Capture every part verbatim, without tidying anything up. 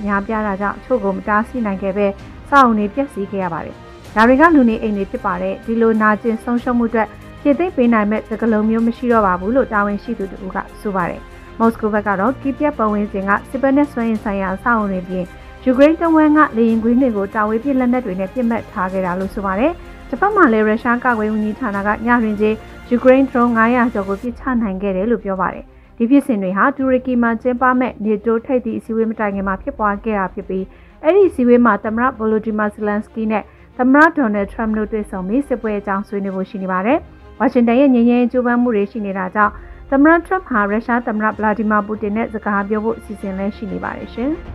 များပြားတာကြောင့်ချို့ကိုမတားဆီးနိုင်ခဲ့ပဲစောင့်နေပြက်စီးခဲ့ရပါတယ်။ဒါတွေကလူနေအိမ်တွေဖြစ်ပါတယ်ဒီလိုနာကျင်ဆုံးရှုံးမှုအတွက်ဖြည့်သိမ့်ပေးနိုင်မဲ့စကလုံးမျိုးမရှိတော့ပါဘူးလို့တာဝန်ရှိသူတို့ကဆိုပါတယ်။မော်စကိုဘက်ကတော့ကီပြက်ပတ်ဝန်းကျင်ကစစ်ဘက်နဲ့ဆွဲရင်ဆိုင်ရာအဆောက်အုံတွေပြင်ယူကရိန်းတဝန်းကလေရင်ကွင်းတွေကိုတာဝေးပြစ်လက်နက်တွေနဲ့ပြစ်မှတ်ထားခဲ့တာလို့ဆိုပါတယ်။တစ်ဖက်မှာလည်းရုရှားကာကွယ်ရေးဝန်ကြီးဌာနကညတွင်ချင်းယူကရိန်းဒရုန်းnine hundredကျော်ကိုပြစ်ချနိုင်ခဲ့တယ်လို့ပြောပါတယ်။ဒီဖြစ်စဉ်တွေဟာတူရကီမှာကျင်းပမဲ့နေတိုထိပ်သီးအစည်းအဝေးမတိုင်ခင်မှာဖြစ်ပွားခဲ့တာဖြစ်ပြီးအဲ့ဒီအစည်းအဝေးမှာသမ္မတဗိုလိုဒီမာဇလန်စကီနဲ့သမ္မတဒေါ်နယ်ထရမ့်တို့တွေ့ဆုံပြီးစစ်ပွဲအကြောင်းဆွေးနွေးဖို့ရှိနေပါတယ်။ဝါရှင်တန်ရဲ့ငြိမ်းချမ်းရေးကြိုးပမ်းမှုတွေရှိနေတာကြောင့်သမ္မတထရမ့်ဟာရုရှားသမ္မတဗလာဒီမာပူတင်နဲ့စကားပြောဖို့အစီအစဉ်လည်းရှိနေပါတယ်ရှင်။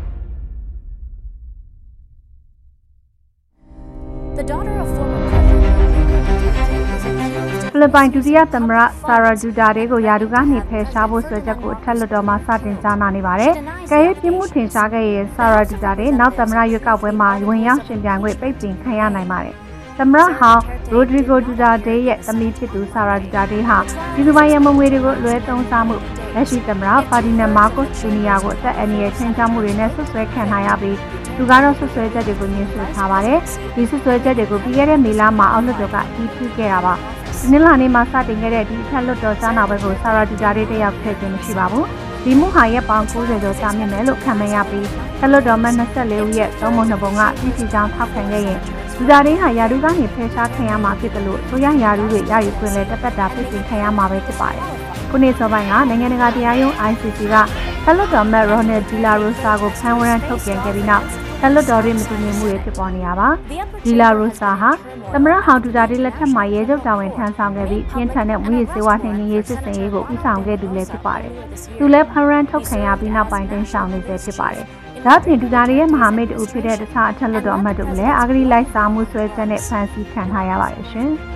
The daughter of former president ဖိလစ်ပိုင်ဒုတိယသမ္မတဆာရာဒူတာတေကိုယာဒူကနေဖယ်ရှားဖို့ဆွဲချက်ကိုအထက်လွှတ်တော်မှာစတင်ကြားနာနေပါတယ်။ကဲရပြင်းမှုထင်ရှားခဲ့ရဲ့ဆာရာဒူတာတေနောက်သမ္မတရွေးကောက်ပွဲမှာဝင်ရောက်ရှင်ပြိုင်ခွင့်ပိတ်ပင်ခံရနိုင်ပါတယ်။သမ္မတဟောင်းရိုဒရီဂိုဒူတာတေရဲ့သမီးဖြစ်သူဆာရာဒူတာတေဟာဒီလိုပိုင်းရမငွေတွေကိုလွဲသုံးစားမှုလက်ရှိသမ္မတဖာဒီနန်မာကိုစ်ဂျူနီယာကိုအသက်အန္တရာယ်ချင်းချမှုတွေနဲ့ဆွဆွဲခံထားရပြီးသူကတော့ဆွဆွဲချက်တွေကိုညှင်းဆိုထားပါတယ်။ဒီဆွဆွဲချက်တွေကိုပြီးခဲ့တဲ့မေလမှာအောက်လွှတ်တော်ကအတည်ပြုခဲ့တာပါ။ဒီနေ့လာနေမှာစတင်ခဲ့တဲ့ဒီအထက်လွှတ်တော်ကြားနာပွဲကိုဆာရာဒူတာတေတက်ရောက်ခဲ့ခြင်းမရှိပါဘူး။ဒီမှုဟာရက်ပေါင်း၉၀ကျော်ကြာမြင့်မယ်လို့ခံမှန်းရပြီးထက်လွှတ်တော်မှ၂၄ဦးရဲ့သုံးပုံနှစ်ပုံကပြည်စီကြောင်းထောက်ခံခဲ့ရင်ဒူတာတေဟာယာဒူကနေဖယ်ရှားခံရမှာဖြစ်တယ်လို့ဆိုရယာဒူတွေရယူခွင့်လဲတက်ပတ်တာပြည်စီခံရမှာပဲဖြစ်ပါတယ်။ခုနှစ်စောပိုင်းကနိုင်ငံတကာတရားရုံး I C C ကထက်လွှတ်တော်မတ်ရိုနယ်ဒီလာရိုဆာကိုဖမ်းဝရမ်းထုတ်ပြန်ခဲ့ပြီးနောက်ထက်လွှတ်တော်တွေမတည်ငြိမ်မှုတွေဖြစ်ပေါ်နေရပါဒီလာရိုဆာဟာသမ္မတဟောင်ဒူတာတေလက်ထက်မှာရဲချုပ်တာဝန်ထမ်းဆောင်ခဲ့ပြီးပြင်းထန်တဲ့မူရည်စေဝါနှိမ်နင်းရေးစစ်စင်ရေးကိုဦးဆောင်ခဲ့သူလည်းဖြစ်ပါတယ်။သူလည်းဖမ်းဝရမ်းထုတ်ခံရပြီးနောက်ပိုင်းတင်ဆောင်နေစေဖြစ်ပါတယ်။ဒါ့အပြင်ဒူတာတေရဲ့မဟာမိတ်တူဖြစ်တဲ့တခြားအထက်လွှတ်တော်အမတ်တို့လည်းအာဂရီလိုက်စားမှုဆွဲချက်နဲ့ဖမ်းဆီးခံထားရပါတယ်ရှင်။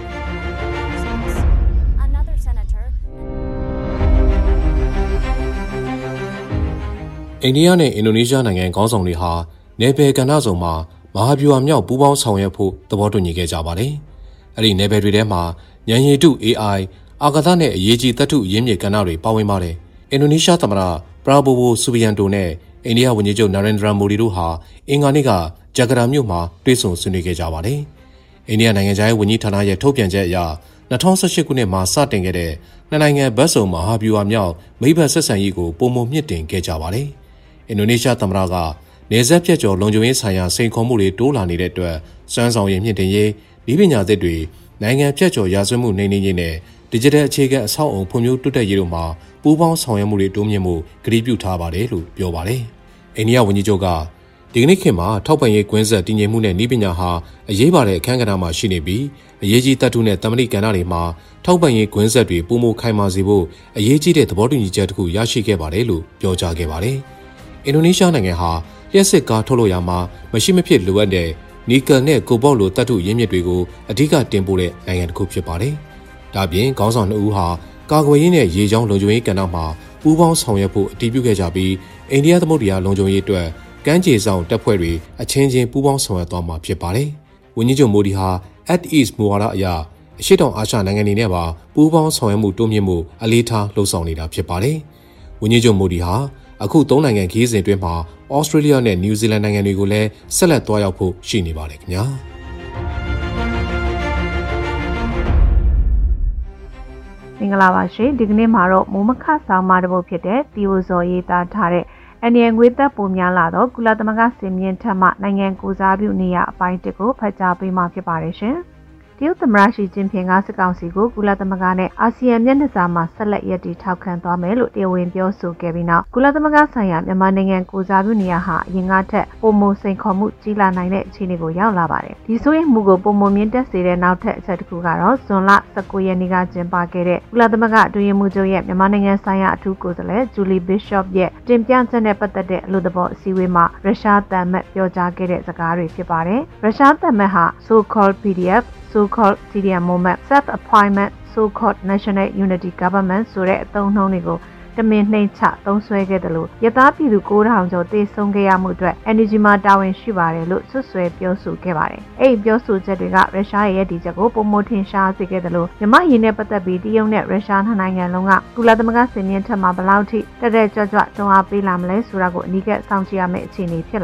Another senator အိန္ဒိယနဲ့အင်ဒိုနီးရှားနိုင်ငံခေါင်းဆောင်တွေဟာနယ်ပယ်ကဏ္ဍစုံမှာမဟာဗျူဟာမြောက်ပူးပေါင်းဆောင်ရွက်ဖို့သဘောတူညီခဲ့ကြပါတယ်။အဲ့ဒီနယ်ပယ်တွေထဲမှာဉာဏ်ရည်တု A I အာကာသနဲ့အရေးကြီးသတ္ထုရင်းမြစ်ကဏ္ဍတွေပါဝင်ပါတယ်။အင်ဒိုနီးရှားသမ္မတပရာဘိုဝိုဆူဘီယန်တိုနဲ့အိန္ဒိယဝန်ကြီးချုပ်နာရင်ဒရာမိုဒီတို့ဟာအင်္ဂါနေ့ကဂျကာတာမြို့မှာတွေ့ဆုံဆွေးနွေးခဲ့ကြပါတယ်။အိန္ဒိယနိုင်ငံခြားရေးဝန်ကြီးဌာနရဲ့ထုတ်ပြန်ချက်အရ၂၀၁၈ခုနှစ်မှာစတင်ခဲ့တဲ့နှစ်နိုင်ငံဘက်စုံမဟာဗျူဟာမြောက်မိဘဆက်ဆံရေးကိုပုံမမြင့်တင်ခဲ့ကြပါတယ်။အင်ဒိုနီးရှားသမ္မတကနေဆက်ပြတ်ကျော်လုံခြုံရေးဆိုင်ရာစိန်ခေါ်မှုတွေတိုးလာနေတဲ့အတွက်စွမ်းဆောင်ရည်မြင့်တင်ရေးဤပညာသစ်တွေနိုင်ငံပြတ်ကျော်ရာဇဝတ်မှုနှိမ်နင်းရေးနဲ့ Digital အခြေခံအဆောက်အုံဖွံ့ဖြိုးတိုးတက်ရေးတို့မှာပူးပေါင်းဆောင်ရွက်မှုတွေတိုးမြင့်မှုကတိပြုထားပါတယ်လို့ပြောပါတယ်။အိန္ဒိယဝန်ကြီးချုပ်ကဒီကနေ့ခေတ်မှာထောက်ပံ့ရေးကွင်းဆက်တည်ငြိမ်မှုနဲ့ဤပညာဟာအရေးပါတဲ့အခန်းကဏ္ဍမှာရှိနေပြီးအရေးကြီးတတ်ထုနဲ့တမတိကဏ္ဍတွေမှာထောက်ပံ့ရေးကွင်းဆက်တွေပုံမခိုင်မာစေဖို့အရေးကြီးတဲ့သဘောတူညီချက်တစ်ခုရရှိခဲ့ပါတယ်လို့ပြောကြားခဲ့ပါတယ်။အင်ဒိုနီးရှားနိုင်ငံဟာလျှက်စစ်ကားထုတ်လို့ရမှာမရှိမဖြစ်လိုအပ်တဲ့နီကယ်နဲ့ကိုဘော့လိုတတ်ထုရင်းမြစ်တွေကိုအဓိကတင်ပို့တဲ့နိုင်ငံတစ်ခုဖြစ်ပါတယ်။ဒါပြင်ခေါင်းဆောင်နှစ်ဦးဟာကာကွယ်ရေးနဲ့ရေကြောင်းလုံခြုံရေးကဏ္ဍမှာပူးပေါင်းဆောင်ရွက်ဖို့အတည်ပြုခဲ့ကြပြီးအိန္ဒိယသမုဒ္ဒရာလုံခြုံရေးအတွက်ကမ်းခြေဆောင်တပ်ဖွဲ့တွေအချင်းချင်းပူးပေါင်းဆောင်ရွက်သွားမှာဖြစ်ပါတယ်။ဝန်ကြီးချုပ်မိုဒီဟာ Act East မူဝါဒအရအရှေ့တောင်အာရှနိုင်ငံတွေနဲ့ပါပူးပေါင်းဆောင်ရွက်မှုတိုးမြင့်မှုအလေးထားလှုံ့ဆော်နေတာဖြစ်ပါတယ်။ဝန်ကြီးချုပ်မိုဒီဟာအခုသုံးနိုင်ငံခရီးစဉ်အတွင်းမှာဩစတြေးလျနဲ့နယူးဇီလန်နိုင်ငံတွေကိုလည်းဆက်လက်သွားရောက်ဖို့ရှိနေပါတယ်ခင်ဗျာမင်္ဂလာပါရှင်ဒီကနေ့မှာတော့မိုးမခဆောင်မတစ်ပုဒ်ဖြစ်တဲ့တီယိုဇော်ရေးသားထားတဲ့အန်ရန်ငွေသက်ပုံများလာတော့ကုလသမဂ္ဂစင်မြင့်ထက်မှနိုင်ငံကိုစားပြုနေရအပိုင်းတစ်ကိုဖတ်ကြားပေးမှာဖြစ်ပါတယ်ရှင်တရုတ်သမ္မတရှီကျင်းဖျင်ကစစ်ကောင်စီကိုကုလသမဂ္ဂနဲ့အာဆီယံမျက်နှာစာမှာဆက်လက်ရည်တည်ထောက်ခံသွားမယ်လို့တရားဝင်ပြောဆိုခဲ့ပြီးနောက်ကုလသမဂ္ဂဆိုင်ရာမြန်မာနိုင်ငံကိုစားပြုနေရဟာအရင်ကထက်ပုံမစိန်ခေါ်မှုကြီးလာနိုင်တဲ့အခြေအနေကိုရောက်လာပါတယ်။ဒီဆိုရင်မှုကိုပုံမမြင့်တက်စေတဲ့နောက်ထပ်အချက်တစ်ခုကတော့ဇွန်လ၁၉ရက်နေ့ကကျင်းပခဲ့တဲ့ကုလသမဂ္ဂအတွင်းရေးမှူးချုပ်ရဲ့မြန်မာနိုင်ငံဆိုင်ရာအထူးကိုယ်စားလှယ်ဂျူလီဘစ်ရှော့ရဲ့တင်ပြချက်နဲ့ပတ်သက်တဲ့အလို့သဘောအစည်းအဝေးမှာရုရှားတန်မတ်ပြောကြားခဲ့တဲ့စကားတွေဖြစ်ပါတယ်။ရုရှားတန်မတ်ဟာ so-called P D F so-called Syrian movement self-appointment so-called national unity government ဆိုတဲ့အသုံးအနှုန်းတွေကိုတမင်နှိမ်ချသုံးစွဲခဲ့တယ်လို့ရသားပြည်သူ၉ထောင်ကျော်တေဆုံးခဲ့ရမှုအတွက် energy မှာတာဝန်ရှိပါတယ်လို့ဆွဆွဲပြောဆိုခဲ့ပါတယ်။အဲ့ဒီပြောဆိုချက်တွေကရုရှားရဲ့ရည်တည်ချက်ကိုပုံမထင်ရှားစေခဲ့တယ်လို့မြမရင်းနဲ့ပတ်သက်ပြီးတရုတ်နဲ့ရုရှားနှစ်နိုင်ငံလုံးကကုလသမဂ္ဂစင်မြင့်ထက်မှာဘယ်လောက်ထိတက်တက်ကြွကြွတွန်းအားပေးလာမလဲဆိုတာကိုအနီးကပ်စောင့်ကြည့်ရမယ့်အခြေအနေဖြစ်